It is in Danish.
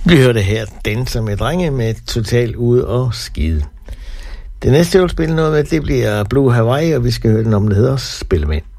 Vi hørte her Danser med drenge med Total Ude og Skide. Det næste, jeg vil spille noget med, det bliver Blue Hawaii, og vi skal høre den om, det hedder Spillemænd.